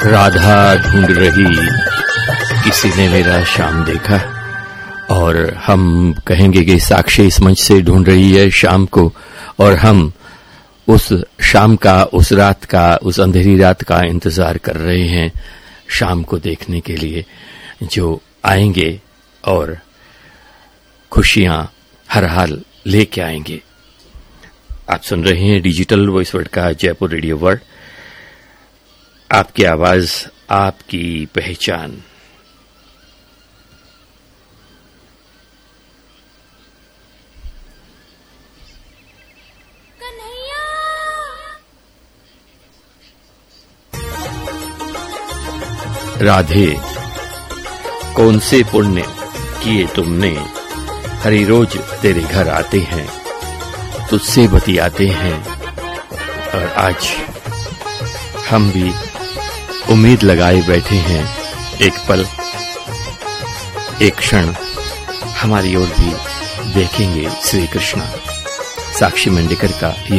राधा ढूंढ रही किसी ने मेरा शाम देखा, और हम कहेंगे कि साक्षी इस मंच से ढूंढ रही है शाम को, और हम उस शाम का, उस रात का, उस अंधेरी रात का इंतजार कर रहे हैं शाम को देखने के लिए, जो आएंगे और खुशियां हर हाल लेके आएंगे। आप सुन रहे हैं डिजिटल वॉइस वर्ल्ड का जयपुर रेडियो वर्ल्ड, आपकी आवाज, आपकी पहचान। राधे, कौन से पुण्य किए तुमने, हर रोज तेरे घर आते हैं, तुझसे बतियाते हैं, और आज हम भी उम्मीद लगाए बैठे हैं, एक पल, एक क्षण हमारी ओर भी देखेंगे श्री कृष्ण। साक्षी मंडेकर का